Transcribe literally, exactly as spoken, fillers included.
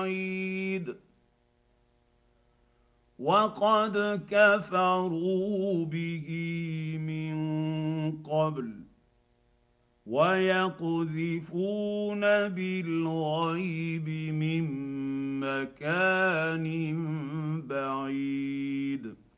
بعيد وقد كفروا به من قبل ويقذفون بالغيب من مكان بعيد